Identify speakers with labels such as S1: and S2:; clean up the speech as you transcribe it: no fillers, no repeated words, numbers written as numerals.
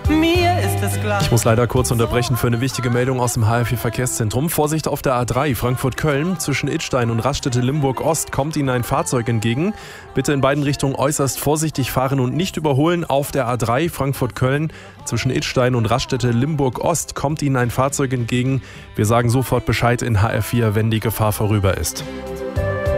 S1: mir ist es klar.
S2: Ich muss leider kurz unterbrechen für eine wichtige Meldung aus dem HR4 Verkehrszentrum. Vorsicht auf der A3 Frankfurt-Köln. Zwischen Idstein und Raststätte-Limburg-Ost kommt Ihnen ein Fahrzeug entgegen. Bitte in beiden Richtungen äußerst vorsichtig fahren und nicht überholen. Auf der A3 Frankfurt-Köln zwischen Idstein und Raststätte-Limburg-Ost kommt Ihnen ein Fahrzeug entgegen. Wir sagen sofort Bescheid in HR4, wenn die Gefahr vorüber ist.